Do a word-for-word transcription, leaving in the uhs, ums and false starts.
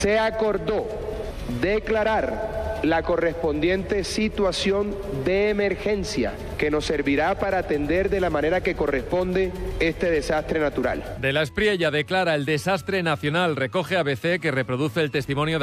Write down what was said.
Se acordó declarar la correspondiente situación de emergencia que nos servirá para atender de la manera que corresponde este desastre natural. De la Espriella declara el desastre nacional. Recoge A B C, que reproduce el testimonio de